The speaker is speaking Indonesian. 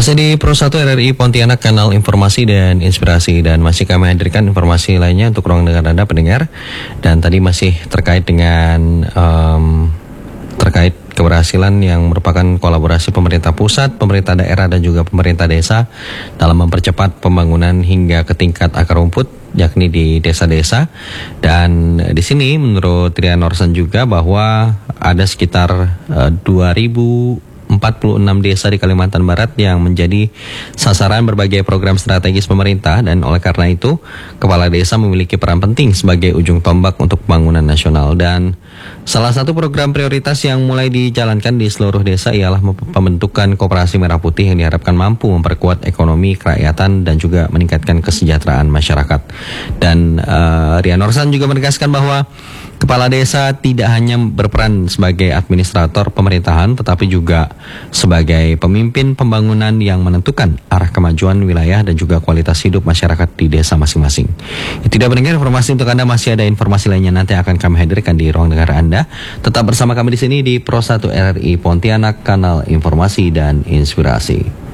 Masih di Pro 1 RRI Pontianak, kanal informasi dan inspirasi, dan masih kami hadirkan informasi lainnya untuk ruang dengar Anda pendengar. Dan tadi masih terkait dengan terkait keberhasilan yang merupakan kolaborasi pemerintah pusat, pemerintah daerah dan juga pemerintah desa dalam mempercepat pembangunan hingga ke tingkat akar rumput, yakni di desa-desa. Dan di sini menurut Rian Norsan juga bahwa ada sekitar 2046 desa di Kalimantan Barat yang menjadi sasaran berbagai program strategis pemerintah, dan oleh karena itu kepala desa memiliki peran penting sebagai ujung tombak untuk pembangunan nasional. Dan salah satu program prioritas yang mulai dijalankan di seluruh desa ialah pembentukan Koperasi Merah Putih yang diharapkan mampu memperkuat ekonomi kerakyatan dan juga meningkatkan kesejahteraan masyarakat. Dan Rian Norsan juga menegaskan bahwa kepala desa tidak hanya berperan sebagai administrator pemerintahan, tetapi juga sebagai pemimpin pembangunan yang menentukan arah kemajuan wilayah dan juga kualitas hidup masyarakat di desa masing-masing. Tidak mendengar informasi untuk Anda, masih ada informasi lainnya nanti akan kami hadirkan di ruang dengar Anda. Tetap bersama kami di sini di Pro 1 RRI Pontianak, kanal informasi dan inspirasi.